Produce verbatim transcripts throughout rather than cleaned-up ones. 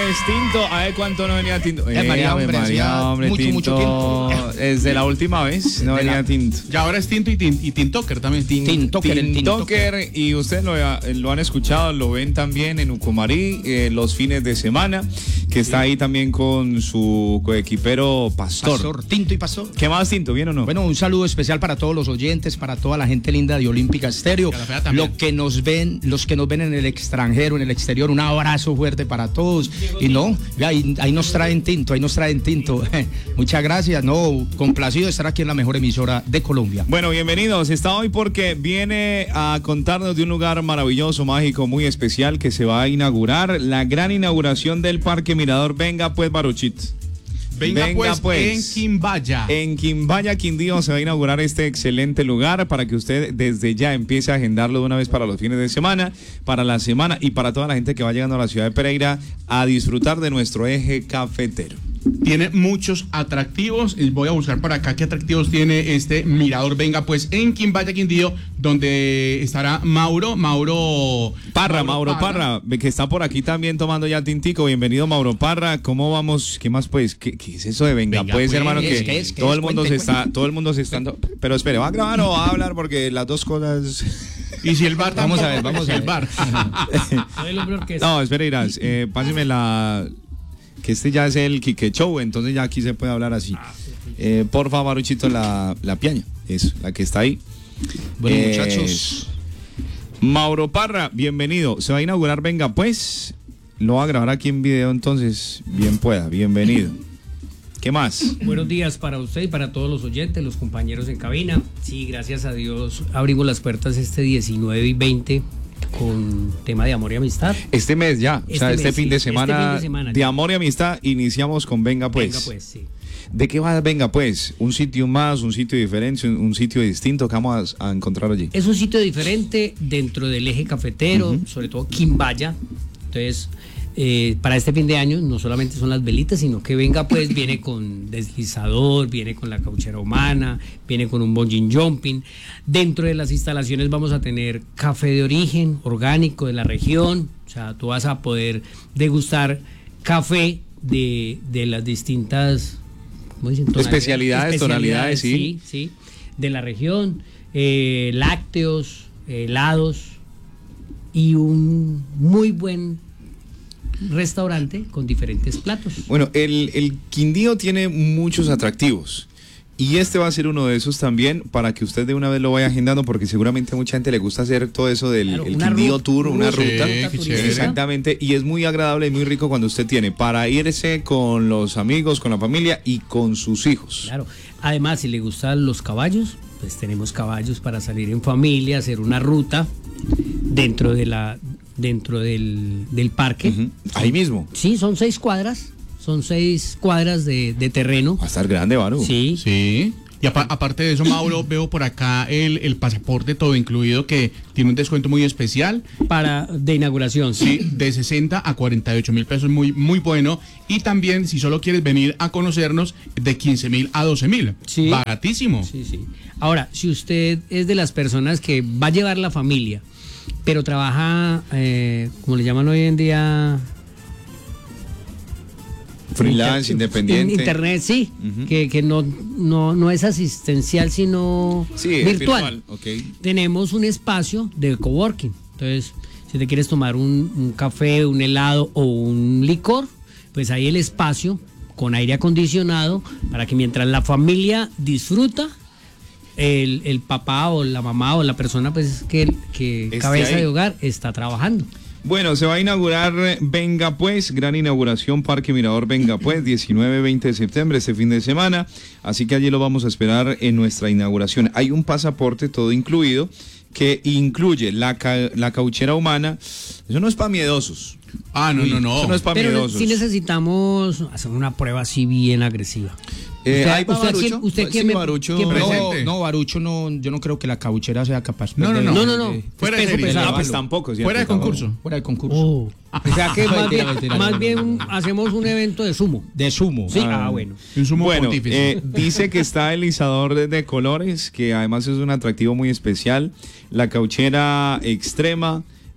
es tinto. A ver cuánto no venía tinto. Eh, María, hombre, María, hombre, mucho, tinto. mucho tiempo. Desde la última vez no venía la... tinto. Y ahora es tinto y, tin, y tintoker también. Tin, tintoker, el tintoker. Y ustedes lo, lo han escuchado, lo ven también en Ucumarí eh, los fines de semana, que está ahí también con su coequipero Pastor. Pastor, tinto y Pastor. ¿Qué más, tinto? ¿Bien o no? Bueno, un saludo especial para todos los oyentes, para toda la gente linda de Olímpica Estéreo. Lo que nos ven, los que nos ven en el extranjero, en el exterior, un abrazo fuerte para todos. Y no, ahí, ahí nos traen tinto, ahí nos traen tinto. Muchas gracias, no, complacido de estar aquí en la mejor emisora de Colombia. Bueno, bienvenidos. Está hoy porque viene a contarnos de un lugar maravilloso, mágico, muy especial que se va a inaugurar, la gran inauguración del Parque Mirador. Venga pues, Baruchit. Venga, Venga pues, pues en Quimbaya. En Quimbaya, Quindío, se va a inaugurar este excelente lugar para que usted desde ya empiece a agendarlo de una vez para los fines de semana, para la semana y para toda la gente que va llegando a la ciudad de Pereira a disfrutar de nuestro eje cafetero. Tiene muchos atractivos. Voy a buscar por acá qué atractivos tiene este mirador. Venga, pues en Quimbaya, Quindío, donde estará Mauro, Mauro Parra, Mauro, Mauro Parra. Parra, que está por aquí también tomando ya tintico. Bienvenido, Mauro Parra. ¿Cómo vamos? ¿Qué más pues? ¿Qué, qué es eso de venga, venga pues, pues, hermano? Que ¿qué es, qué todo es? el mundo cuente, se cuente. está, todo el mundo se está. Pero espere, ¿va a grabar o va a hablar? Porque las dos cosas. Y si el bar vamos a ver, vamos a ver. El bar. No, espere, Irás, eh, páseme la. Que este ya es el Quique Show, entonces ya aquí se puede hablar así. Eh, por favor, Baruchito, la, la piaña, eso, la que está ahí. Bueno, eh, muchachos. Mauro Parra, bienvenido. Se va a inaugurar, venga pues. Lo va a grabar aquí en video, entonces, bien pueda, bienvenido. ¿Qué más? Buenos días para usted y para todos los oyentes, los compañeros en cabina. Sí, gracias a Dios abrimos las puertas este diecinueve y veinte con tema de amor y amistad. Este mes ya, este o sea, este, mes, fin, sí, de semana, este fin de semana de amor y amistad iniciamos con Venga Pues. Venga Pues, sí. ¿De qué va Venga Pues? ¿Un sitio más, un sitio diferente, un, un sitio distinto que vamos a, a encontrar allí? Es un sitio diferente dentro del eje cafetero, uh-huh. sobre todo Quimbaya. Entonces, eh, para este fin de año no solamente son las velitas, sino que Venga Pues viene con deslizador, viene con la cauchera humana, viene con un bungee jumping. Dentro de las instalaciones vamos a tener café de origen, orgánico de la región. O sea, tú vas a poder degustar café de, de las distintas ¿cómo dicen? Tonalidades, especialidades, tonalidades, sí. sí, sí, de la región, eh, lácteos, helados y un muy buen restaurante con diferentes platos. Bueno, el, el Quindío tiene muchos atractivos y este va a ser uno de esos también para que usted de una vez lo vaya agendando, porque seguramente a mucha gente le gusta hacer todo eso del claro, el Quindío ruta, Tour, una sí, ruta. Exactamente, y es muy agradable y muy rico cuando usted tiene para irse con los amigos, con la familia y con sus hijos. Claro, además si le gustan los caballos, pues tenemos caballos para salir en familia, hacer una ruta dentro de la dentro del, del parque. Uh-huh. Ahí mismo. Sí, son seis cuadras, son seis cuadras de, de terreno. Va a estar grande, Baru. Sí. Sí. Y apa- aparte de eso, Mauro, veo por acá el, el pasaporte todo incluido que tiene un descuento muy especial. Para de inauguración. Sí, de sesenta a cuarenta y ocho mil pesos, muy, muy bueno. Y también, si solo quieres venir a conocernos, de quince mil a doce mil. Sí. Baratísimo. Sí, sí. Ahora, si usted es de las personas que va a llevar la familia, pero trabaja, eh, como le llaman hoy en día... Freelance, Inter independiente. Internet, sí, uh-huh. que, que no, no, no es asistencial, sino sí, virtual. virtual. Okay. Tenemos un espacio de coworking. Entonces, si te quieres tomar un, un café, un helado o un licor, pues hay el espacio con aire acondicionado para que mientras la familia disfruta, el, el papá o la mamá o la persona pues que, que este cabeza ahí de hogar está trabajando. Bueno, se va a inaugurar Venga Pues, gran inauguración, Parque Mirador Venga Pues, diecinueve veinte de septiembre, este fin de semana, así que allí lo vamos a esperar en nuestra inauguración. Hay un pasaporte todo incluido que incluye la, ca la cauchera humana, eso no es para miedosos. Ah, no, Uy, no, no. Eso no es para Pero miedosos. sí necesitamos hacer una prueba así bien agresiva. Eh, ¿Usted, ¿hay usted, Barucho? ¿quién, usted Sí, quién me, Barucho. quién me- No, no, Barucho, no, yo no creo que la cauchera sea capaz. No, no, de- no. No, no, no. de- Fuera de Peso serie. pesado. No, pues tampoco. ¿Cierto? Fuera de concurso. Fuera de concurso. Oh. O sea que más bien, Mentira, más mentira. bien hacemos un evento de sumo. De sumo. Sí, Ah. ah, bueno. Un sumo Bueno, pontífice. eh, dice que está el izador de, de colores, que además es un atractivo muy especial, la cauchera extrema,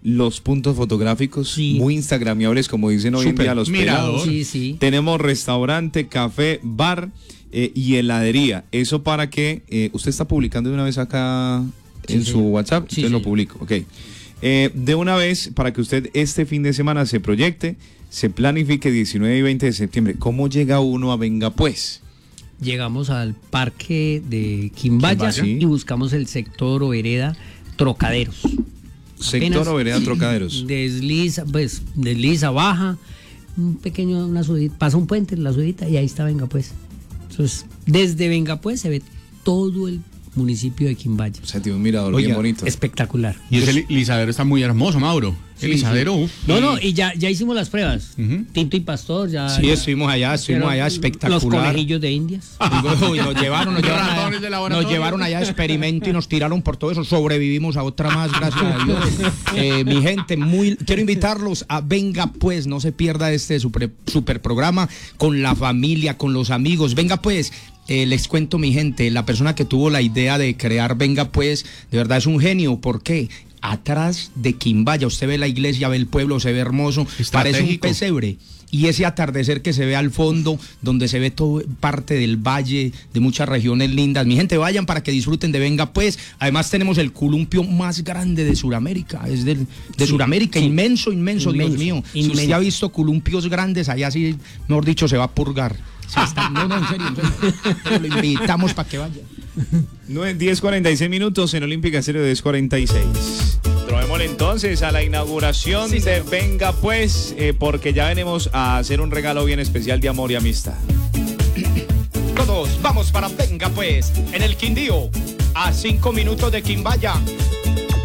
los puntos fotográficos, sí, muy instagramiables, como dicen hoy Super, en día los pelados. Sí, sí. Tenemos restaurante, café, bar eh, y heladería. Eso para que eh, usted está publicando de una vez acá sí, en sí. su WhatsApp, sí, entonces sí. lo publico. Ok. Eh, de una vez para que usted este fin de semana se proyecte, se planifique diecinueve y veinte de septiembre. ¿Cómo llega uno a Venga Pues? Llegamos al parque de Quimbaya, Quimbaya. y buscamos el sector o vereda Trocaderos. Sector o vereda Trocaderos. Desliza, pues, desliza, baja, un pequeño, una subida, pasa un puente, la subida y ahí está Venga Pues. Entonces, desde Venga Pues se ve todo el municipio de Quimbaya. O sea, tiene un mirador Oiga, bien bonito. Espectacular. Y ese lisadero está muy hermoso, Mauro. Sí, el lisadero, sí. Uf. No, no, y ya, ya hicimos las pruebas. Uh-huh. Tinto y Pastor, ya. Sí, ya, estuvimos allá, estuvimos allá, espectacular. Los conejillos de Indias. Uy, nos llevaron, nos llevaron, allá, nos llevaron allá a experimento y nos tiraron por todo eso. Sobrevivimos a otra más, gracias a Dios. Eh, mi gente, muy quiero invitarlos a Venga Pues, no se pierda este super, super programa con la familia, con los amigos. Venga Pues. Eh, les cuento, mi gente, la persona que tuvo la idea de crear Venga Pues, de verdad es un genio. ¿Por qué? Atrás de Quimbaya, usted ve la iglesia, ve el pueblo, se ve hermoso, parece un pesebre. Y ese atardecer que se ve al fondo, donde se ve toda parte del valle, de muchas regiones lindas. Mi gente, vayan para que disfruten de Venga Pues. Además tenemos el columpio más grande de Sudamérica, es del, de sí, Sudamérica, sí. inmenso, inmenso, inmenso, Dios mío. Inmenso. Si usted ha visto columpios grandes, allá sí, mejor dicho, se va a purgar. Sí, está, no, no, en serio, en serio. Lo invitamos para que vaya. diez cuarenta y seis minutos en Olímpica Estéreo diez cuarenta y seis. Probémosle entonces a la inauguración sí, de Venga Pues, eh, porque ya venimos a hacer un regalo bien especial de amor y amistad. Todos vamos para Venga Pues, en el Quindío, a cinco minutos de Quimbaya.